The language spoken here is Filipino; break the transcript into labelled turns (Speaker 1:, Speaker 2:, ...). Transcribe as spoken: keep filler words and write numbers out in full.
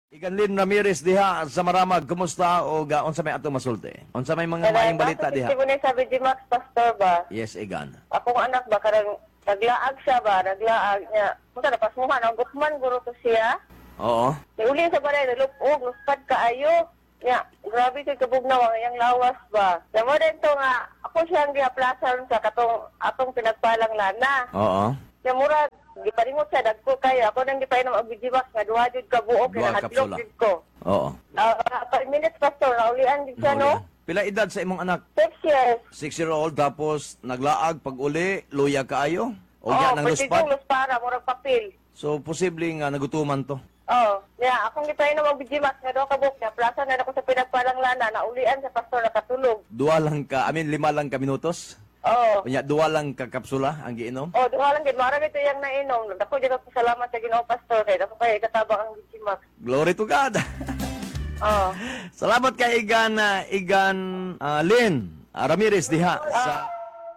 Speaker 1: Iganlin Ramirez diha sa Maramag, kumusta o ga unsa may ato masulti? Unsa may mga maayong balita diha?
Speaker 2: Kasi ko sabi di Max Pastor ba?
Speaker 1: Yes, Igan.
Speaker 2: Akong anak ba karang naglaag siya ba? Naglaag niya. Punta na pasmuhan ang gutman guro to siya.
Speaker 1: Oo.
Speaker 2: Ni uli sa balay nalupog, luspad kaayo. Ya, grabe kay kabugnaw ang iyang lawas ba. Sa mo dito nga ako siyang giaplasan sa katong atong pinagpalang lana.
Speaker 1: Oo.
Speaker 2: Sa murag giparingot sa dagko kayo. Ako nang gipainom og bijibax nga duha jud ka buok
Speaker 1: Duha
Speaker 2: kay
Speaker 1: kapsula.
Speaker 2: nahadlok jud ko.
Speaker 1: Oo.
Speaker 2: Ah, uh, minutes Pastor, naulian din siya no?
Speaker 1: Pila edad sa imong anak?
Speaker 2: Six years.
Speaker 1: Six-year-old tapos naglaag pag uli, luya kaayo? O
Speaker 2: Oh,
Speaker 1: ya nang
Speaker 2: pwede
Speaker 1: luspad?
Speaker 2: kong luspara, murag papel.
Speaker 1: So, posible nga nagutuman to.
Speaker 2: Oh, yeah, akong gipainom og bijibax nga duha ka buok na plaza na ako sa pinagpalang lana, naulian sa Pastor nakatulog.
Speaker 1: Dua lang ka, I mean lima lang ka minutos?
Speaker 2: Oh.
Speaker 1: Kunya, dua lang ka kapsula ang giinom?
Speaker 2: Oh, duha lang gid mara ito yang nainom. Dako jud ako salamat sa Ginoo Pastor kay dako kay katabang ang bijibax.
Speaker 1: Glory to God!
Speaker 2: Oh.
Speaker 1: Salamat kay Igan, uh, Igan uh, Lynn uh, Ramirez diha sa...